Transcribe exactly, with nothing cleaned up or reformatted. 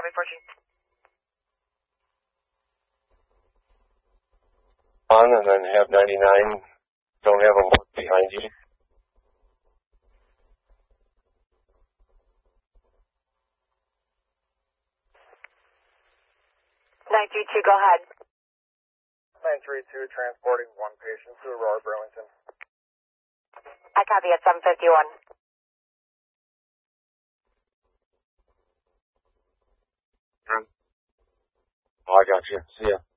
copy fourteen. On and then have ninety-nine. Don't have a look behind you. nine three two, go ahead. nine three two, transporting one patient to Aurora, Burlington. I copy at seven fifty-one. Oh, I got you. See ya.